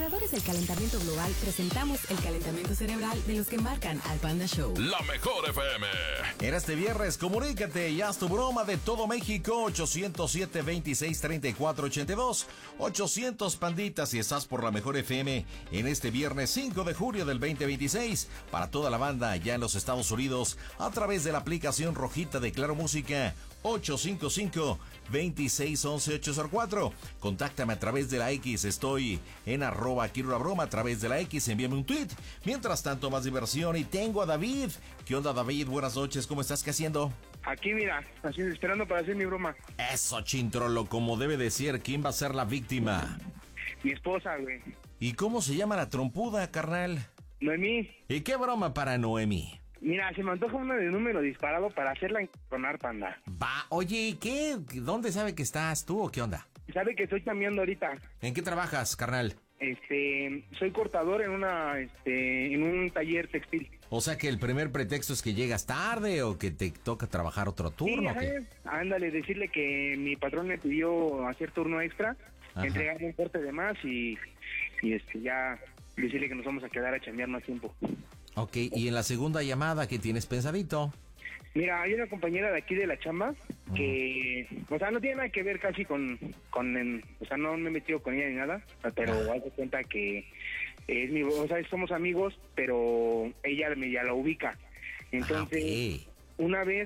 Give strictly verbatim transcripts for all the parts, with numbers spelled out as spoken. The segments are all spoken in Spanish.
creadores del calentamiento global presentamos el calentamiento cerebral de los que marcan al Panda Show. La mejor F M. En este viernes, comunícate y haz tu broma de todo México. ochocientos siete, veintiséis, treinta y cuatro ochenta y dos. ochocientos panditas si estás por la mejor F M en este viernes cinco de julio del veinte veintiséis. Para toda la banda ya en los Estados Unidos a través de la aplicación rojita de Claro Música. ocho cinco cinco, veintiséis, once, ochocientos cuatro. Contáctame a través de la X. Estoy en arroba quiero una broma a través de la X. Envíame un tweet. Mientras tanto, más diversión. Y tengo a David. ¿Qué onda, David? Buenas noches. ¿Cómo estás? ¿Qué haciendo? Aquí, mira, así esperando para hacer mi broma. Eso, chintrolo, como debe de ser. ¿Quién va a ser la víctima? Mi esposa, güey. ¿Y cómo se llama la trompuda, carnal? Noemí. ¿Y qué broma para Noemí? Mira, se me antoja uno de número disparado para hacerla encronar, Panda. Va, oye, ¿y qué? ¿Dónde sabe que estás tú o qué onda? Sabe que estoy cambiando ahorita. ¿En qué trabajas, carnal? Este, soy cortador en una, este, en un taller textil. O sea que el primer pretexto es que llegas tarde o que te toca trabajar otro turno. Sí, ¿o qué? ándale, decirle que mi patrón me pidió hacer turno extra, Ajá. entregarme un corte de más y, y este, ya decirle que nos vamos a quedar a chambear más tiempo. Ok, y en la segunda llamada, ¿qué tienes pensadito? Mira, hay una compañera de aquí de la chamba que, o sea, no tiene nada que ver casi con, con en, o sea, no me he metido con ella ni nada, pero haz de cuenta que es mi, o sea, somos amigos, pero ella me ya la ubica. Entonces, Ah, okay. Una vez,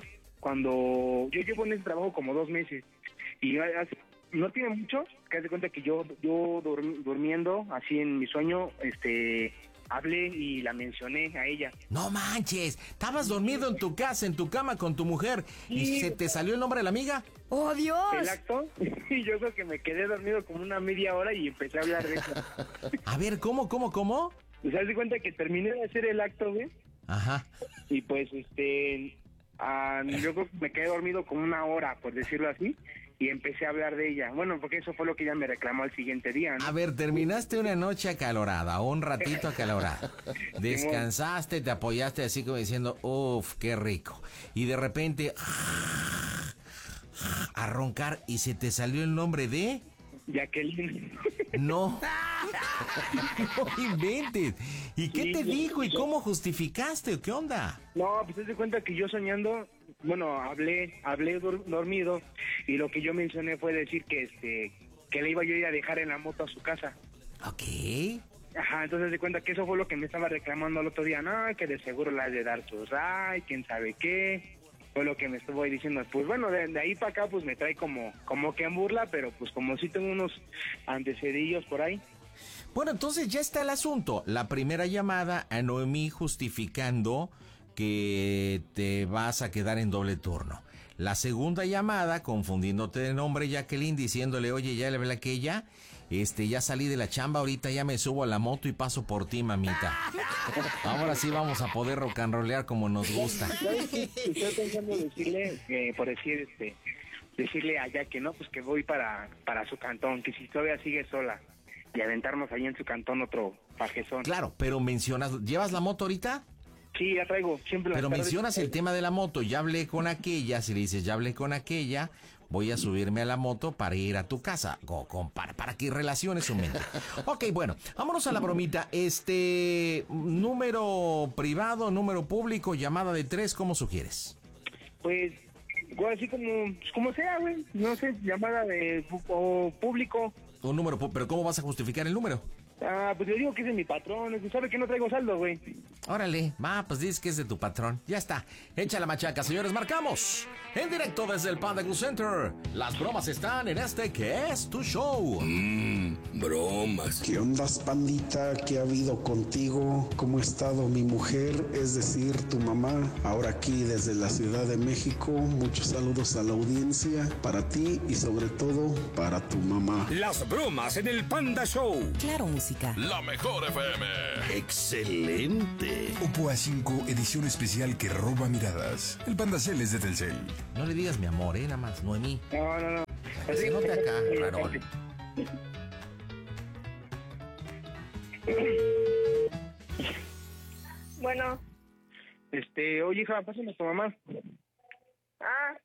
cuando yo llevo en ese trabajo como dos meses, y hace, no tiene mucho, que haz de cuenta que yo, yo dur, durmiendo, así en mi sueño, este... hablé y la mencioné a ella. No manches, estabas dormido en tu casa, en tu cama con tu mujer y Sí. se te salió el nombre de la amiga. ¡Oh, Dios! El acto, y yo creo que me quedé dormido como una media hora y empecé a hablar de eso. A ver, ¿cómo, cómo, cómo? Pues haz de cuenta que terminé de hacer el acto, güey, Ajá. y pues este, ah, yo creo que me quedé dormido como una hora, por decirlo así, y empecé a hablar de ella. Bueno, porque eso fue lo que ella me reclamó al siguiente día, ¿no? A ver, terminaste una noche acalorada, un ratito acalorada. Descansaste, te apoyaste así como diciendo, uff, qué rico. Y de repente, a roncar y se te salió el nombre de... Jacqueline. No, no inventes. ¿Y qué Sí, te sí, dijo y sí. cómo justificaste? ¿Qué onda? No, pues te das cuenta que yo soñando, bueno, hablé, hablé dur- dormido, y lo que yo mencioné fue decir que este, que le iba yo a ir a dejar en la moto a su casa. Ok. Ajá, entonces de cuenta que eso fue lo que me estaba reclamando el otro día, no, que de seguro le has de dar sus ray, quién sabe qué, fue lo que me estuvo ahí diciendo. Pues bueno, de, de ahí para acá pues me trae como, como que en burla, pero pues como sí tengo unos antecedillos por ahí. Bueno, entonces ya está el asunto. La primera llamada a Noemí justificando que te vas a quedar en doble turno. La segunda llamada, confundiéndote de nombre, Jacqueline, diciéndole, oye, ya le hablé a aquella, este, ya salí de la chamba, ahorita ya me subo a la moto y paso por ti, mamita. Ahora sí vamos a poder rock and rollear como nos gusta. ¿Sabes qué? Estoy pensando decirle, eh, por decir, este, decirle allá que no, pues que voy para, para su cantón, que si todavía sigue sola, y aventarnos ahí en su cantón otro pajezón. Claro, pero mencionas, ¿llevas la moto ahorita? Sí, ya traigo, siempre las Pero tardes- mencionas el tema de la moto, ya hablé con aquella, si le dices, ya hablé con aquella, voy a subirme a la moto para ir a tu casa, o con, para, para que relaciones su mente. Ok, bueno, vámonos a la bromita, este, número privado, número público, llamada de tres, ¿cómo sugieres? Pues, igual así como, pues, como sea, güey, no sé, llamada de pu- o público. Un número, pu- pero ¿cómo vas a justificar el número? Ah, pues yo digo que es de mi patrón, es que sabe que no traigo saldo, güey. Órale, va, pues dices que es de tu patrón. Ya está, echa la machaca, señores, marcamos. En directo desde el Panda Cool Center. Las bromas están en este que es tu show. Mmm, bromas. ¿Qué onda, pandita? ¿Qué ha habido contigo? ¿Cómo ha estado mi mujer? Es decir, tu mamá. Ahora aquí desde la Ciudad de México. Muchos saludos a la audiencia, para ti y sobre todo para tu mamá. Las bromas en el Panda Show. Claro Música. La mejor F M. Excelente. Oppo A cinco edición especial que roba miradas. El Pandacel es de Telcel. No le digas mi amor, eh, nada más, Noemí. No, no, no. Que se note acá, rarón. Bueno, Este, oye, hija, pásame a tu mamá. ah,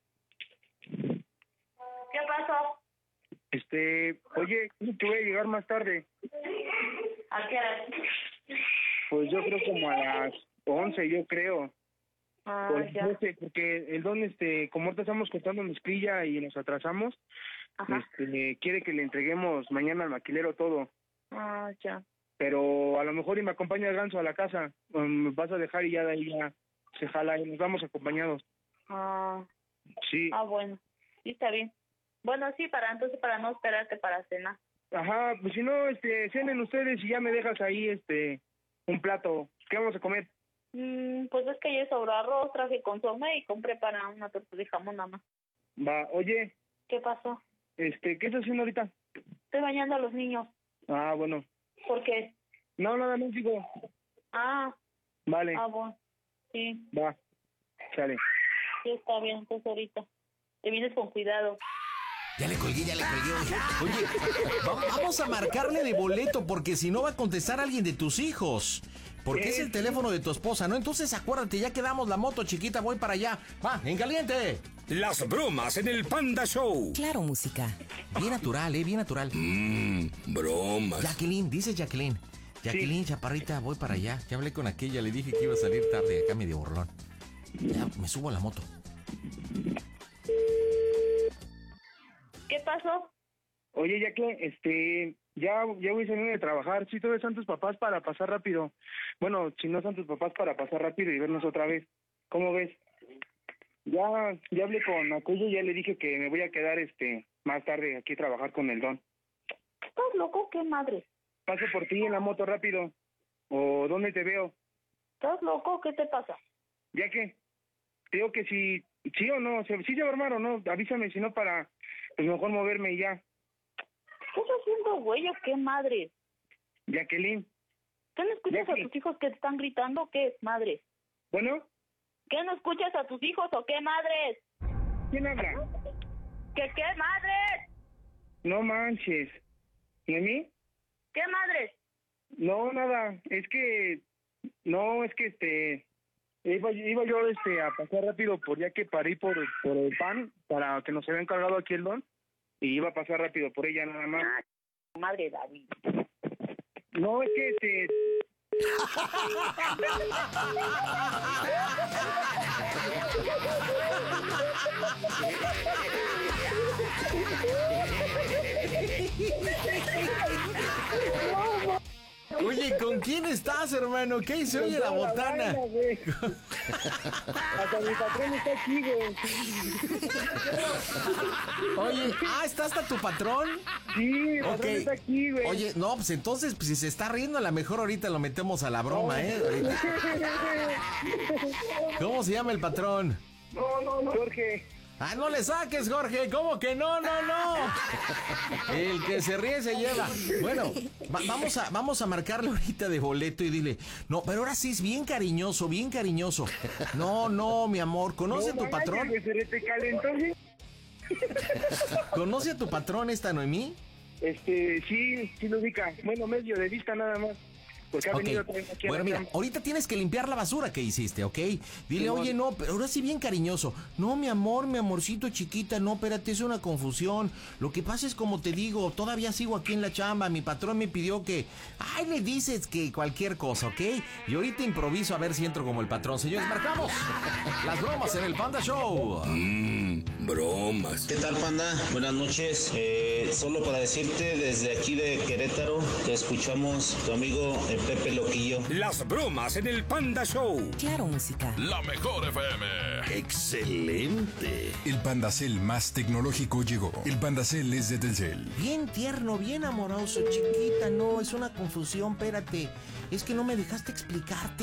¿qué pasó? Este, oye, dice que voy a llegar más tarde. ¿A qué hora? Pues yo creo como a las once, yo creo. Ah, Pues ya. no sé, porque el don, este, como ahorita estamos cortando mezclilla y nos atrasamos, Ajá. este, quiere que le entreguemos mañana al maquilero todo. Ah, ya. Pero a lo mejor y me acompaña el ganso a la casa, o me vas a dejar y ya de ahí ya se jala y nos vamos acompañados. Ah, Sí. ah, bueno. Sí, está bien. Bueno, sí, para entonces, para no esperarte para cenar. Ajá, pues si no, este, cenen ustedes y ya me dejas ahí, este, un plato. ¿Qué vamos a comer? Mm, pues es que ayer sobró arroz, traje consomé y compré para una torta de jamón nada más. Va, oye, ¿Qué pasó? este, ¿qué estás haciendo ahorita? Estoy bañando a los niños. Ah, bueno. ¿Por qué? No, nada más digo. Ah, Vale, ah, bueno. Sí, va, sale. sí, está bien, entonces ahorita. Te vienes con cuidado. Ya le colgué, ya le colgué. Oye, va- vamos a marcarle de boleto porque si no va a contestar alguien de tus hijos. Porque es el teléfono de tu esposa, ¿no? Entonces acuérdate, ya quedamos la moto, chiquita, voy para allá. Va, en caliente. Las bromas en el Panda Show. Claro, música. Bien natural, eh, bien natural. Mmm, bromas. Jacqueline, dice Jacqueline. Jacqueline, chaparrita, voy para allá. Ya hablé con aquella, le dije que iba a salir tarde, acá medio borrón. Ya, me subo a la moto. ¿Qué pasó? Oye, ya que, este, ya, ya voy saliendo de trabajar. Sí, todavía están tus papás para pasar rápido. Bueno, si no están tus papás para pasar rápido y vernos otra vez. ¿Cómo ves? Ya, ya hablé con aquello y ya le dije que me voy a quedar, este, más tarde aquí a trabajar con el don. ¿Estás loco? ¿Qué madre? Paso por ti en la moto rápido. ¿O dónde te veo? ¿Estás loco? ¿Qué te pasa? Ya que, te digo que si, sí o no, si sí se va a armar o no, avísame, si no para, pues mejor moverme y ya. ¿Qué estás haciendo, güey? ¿O qué madre? Jacqueline, ¿Qué no escuchas Jackie. a tus hijos que te están gritando? ¿Qué madre? bueno, ¿Qué no escuchas a tus hijos o qué madres? ¿quién habla? ¿Qué qué madres? No manches. ¿Y a mí? ¿Qué madres? No, nada, es que, no, es que, este, iba, iba yo, este, a pasar rápido por ya que paré por, por el pan, para que nos había encargado aquí el don, y iba a pasar rápido por ella nada más. Ah, madre David. No, es que, este... Oye, ¿con quién estás, hermano? ¿Qué se oye la botana? Hasta mi patrón está aquí, güey. Oye, ah, ¿está hasta tu patrón? Sí, mi Ok. patrón está aquí, güey. Oye, no, pues entonces, pues si se está riendo, a lo mejor ahorita lo metemos a la broma, ¿eh? Ahorita. ¿Cómo se llama el patrón? No, no, no. Jorge. Ah, no le saques, Jorge. ¿Cómo que no, no, no? El que se ríe se lleva. Bueno, va- vamos a vamos a marcarle ahorita de boleto y dile, no, pero ahora sí es bien cariñoso, bien cariñoso. No, no, mi amor, ¿conoce a tu patrón? Que se te calentó, ¿sí? ¿Conoce a tu patrón esta Noemí? Este, sí, sí lo ubica. Bueno, medio de vista nada más. Porque ha Ok. venido también aquí a Bueno, la mira, chamba. ahorita tienes que limpiar la basura que hiciste, ¿ok? Dile, Simón. oye, no, pero ahora sí bien cariñoso. No, mi amor, mi amorcito chiquita, no, espérate, es una confusión. Lo que pasa es como te digo, todavía sigo aquí en la chamba. Mi patrón me pidió que, ay, le dices que cualquier cosa, ¿ok? Y ahorita improviso a ver si entro como el patrón. Señores, marcamos las bromas en el Panda Show. Mmm, bromas. ¿Qué tal, Panda? Buenas noches. Eh, solo para decirte desde aquí de Querétaro te escuchamos tu amigo eh, Pepe Loquillo. Las bromas en el Panda Show. Claro, música. La mejor F M. Excelente. El Pandacel más tecnológico llegó. El Pandacel es de Telcel. Bien tierno, bien amoroso, chiquita. No, es una confusión, espérate. Es que no me dejaste explicarte.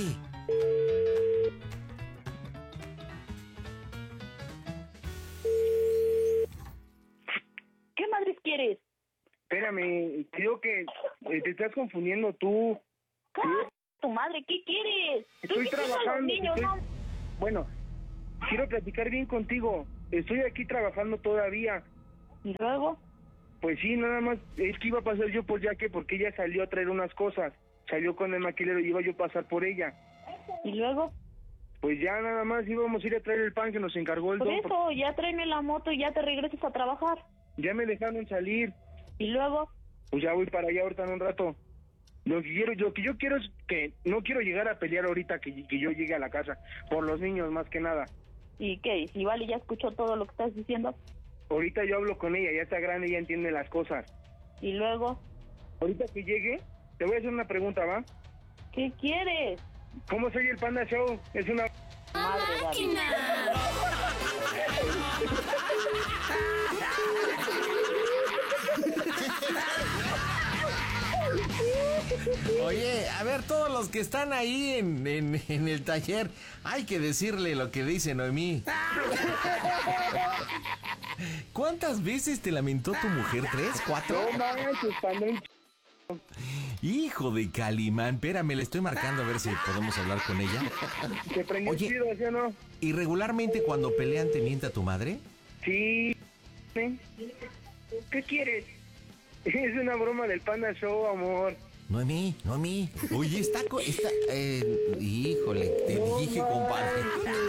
¿Qué madres quieres? Espérame, creo que eh, te estás confundiendo tú. ¿Qué? Tu madre, ¿qué quieres? Estoy diciendo a los trabajando. niños, estoy- ¿no? Bueno, quiero platicar bien contigo. Estoy aquí trabajando todavía. ¿Y luego? Pues sí, nada más es que iba a pasar yo por Yaque porque ella salió a traer unas cosas. Salió con el maquilero y iba yo a pasar por ella. ¿Y luego? Pues ya nada más íbamos a ir a traer el pan que nos encargó el Por don. eso, ya tráeme la moto y ya te regresas a trabajar. Ya me dejaron salir. ¿Y luego? Pues ya voy para allá ahorita en un rato. Lo que quiero, lo que yo quiero es que no quiero llegar a pelear ahorita que, que yo llegue a la casa, por los niños más que nada. ¿Y qué? ¿Y si Vale ya escuchó todo lo que estás diciendo? Ahorita yo hablo con ella, ya está grande, ya entiende las cosas. ¿Y luego? Ahorita que llegue, te voy a hacer una pregunta, ¿va? ¿Qué quieres? ¿Cómo soy el Panda Show? Es una... Madre, David. Oye, a ver, todos los que están ahí en, en, en el taller, hay que decirle lo que dice Noemí. ¿Cuántas veces te lamentó tu mujer? ¿Tres? ¿Cuatro? No manches, Panda. Hijo de Calimán, espérame, le estoy marcando a ver si podemos hablar con ella. ¿Te prendió Oye, chido, sí o no? ¿Y regularmente cuando pelean te mienta tu madre? Sí. ¿Sí? ¿Qué quieres? Es una broma del Panda Show, amor. Noemí, Noemí. Oye, está... co- está eh, híjole, te No dije, compadre.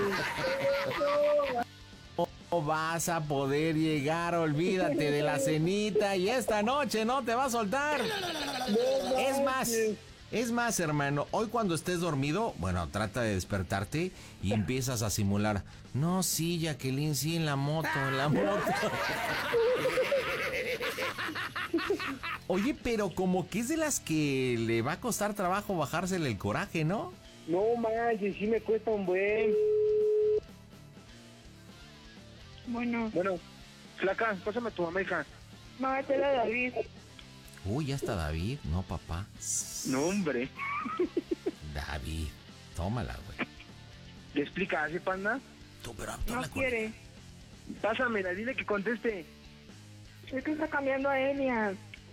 No vas a poder llegar, olvídate de la cenita y esta noche no te va a soltar. Es más, es más, hermano, hoy cuando estés dormido, bueno, trata de despertarte y empiezas a simular. No, sí, Jacqueline, sí, en la moto, en la moto. Oye, pero como que es de las que le va a costar trabajo bajársele el coraje, ¿no? No manches, sí me cuesta un buen. Bueno. Bueno, flaca, pásame a tu mamá, hija. No, esta era David. Uy, ya está David, no, papá. No, hombre. David, tómala, güey. ¿Le explicas, así, Panda? Tú, pero tú No habla con- quiere. Pásamela, dile que conteste. Es que está cambiando a Elias.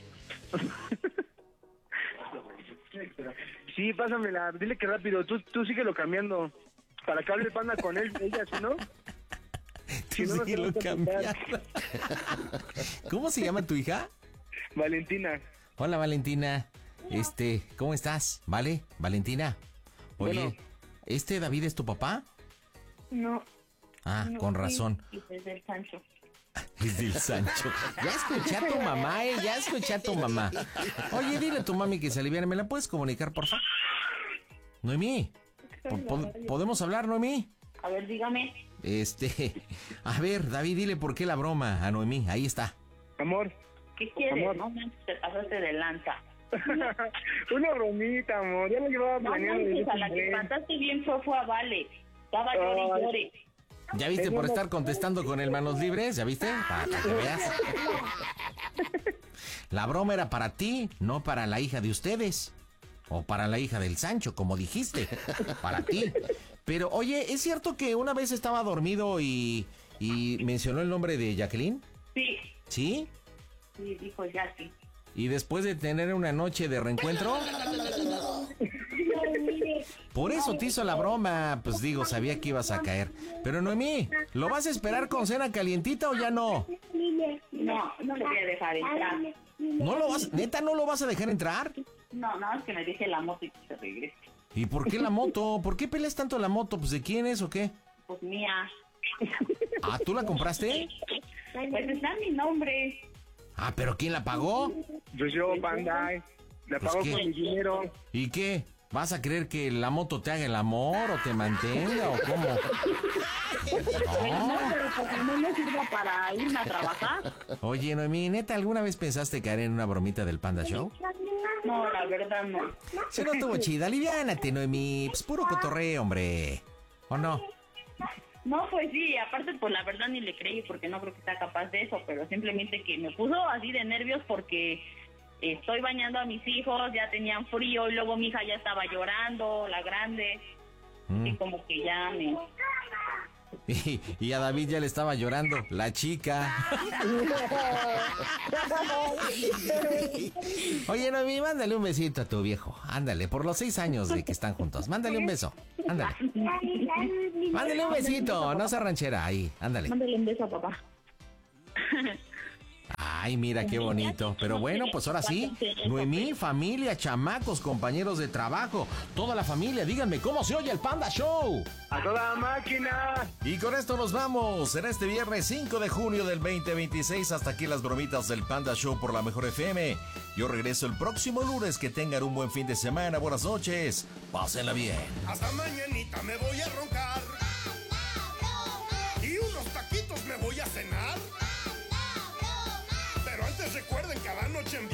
Sí, pásamela, dile que rápido, tú, tú síguelo cambiando. Para que hable Panda con él, ella, si no... Tú Si no, no te síguelo vas a cambiando. ¿Cómo se llama tu hija? Valentina. Hola, Valentina. Este, ¿cómo estás? ¿Vale? Valentina. Oye, Bueno. ¿este David es tu papá? No. Ah, no, con sí, razón. Es del Sancho. Es del Sancho. Ya escuché a tu mamá, eh. Ya escuché a tu mamá. Oye, dile a tu mami que se aliviane. ¿Me la puedes comunicar, por favor? Noemí. ¿po- po- ¿Podemos hablar, Noemí? A ver, dígame. Este, a ver, David, dile por qué la broma a Noemí. Ahí está. Amor. ¿Qué quieres? Amor. No manches, te pasaste de lanza. Una bromita, amor. Ya lo llevaba No planeando. desde manches, a la que siempre. espantaste bien fue, fue a Vale. Estaba llore y Ay. llore. ¿Ya viste por estar contestando con el manos libres? ¿Ya viste? Para que veas. La broma era para ti, no para la hija de ustedes. O para la hija del Sancho, como dijiste. Para ti. Pero, oye, ¿es cierto que una vez estaba dormido y, y mencionó el nombre de Jacqueline? Sí, ¿Sí? sí, dijo Jackie. ¿Y después de tener una noche de reencuentro? Por eso te hizo la broma. Pues digo, sabía que ibas a caer. Pero Noemí, ¿lo vas a esperar con cena calientita o ya no? No, no le voy a dejar entrar. ¿No lo vas, neta, no lo vas a dejar entrar? No, no, es que me deje la moto y que se regrese. ¿Y por qué la moto? ¿Por qué peleas tanto la moto? ¿Pues de quién es o qué? Pues mía. Ah, ¿tú la compraste? Pues está mi nombre. Ah, ¿pero quién la pagó? Pues yo, Panda. La Pues, pago ¿qué? con mi dinero. ¿Y qué? ¿Vas a creer que la moto te haga el amor o te mantenga o cómo? No, pero pues no me sirva para irme a trabajar. Oye, Noemí, ¿neta alguna vez pensaste caer en una bromita del Panda Show? No, la verdad no. Se no estuvo chida, aliviánate, Noemí. Pues puro cotorreo, hombre. ¿O no? No, pues sí, aparte pues la verdad ni le creí porque no creo que sea capaz de eso, pero simplemente que me puso así de nervios porque estoy bañando a mis hijos, ya tenían frío y luego mi hija ya estaba llorando, la grande, Mm. y como que ya me... Y, y a David ya le estaba llorando, la chica. Oye, Noemí, mándale un besito a tu viejo. Ándale, por los seis años de que están juntos. Mándale un beso. Ándale. Mándale un besito. No se ranchera ahí. Ándale. Mándale un beso a papá. Ay, Ay, mira qué bonito. Pero bueno, pues ahora sí, Noemí, familia, chamacos, compañeros de trabajo, toda la familia, díganme cómo se oye el Panda Show. ¡A toda máquina! Y con esto nos vamos en este viernes cinco de junio del veinte veintiséis. Hasta aquí las bromitas del Panda Show por la Mejor F M. Yo regreso el próximo lunes. Que tengan un buen fin de semana. Buenas noches. Pásenla bien. Hasta mañanita me voy a roncar.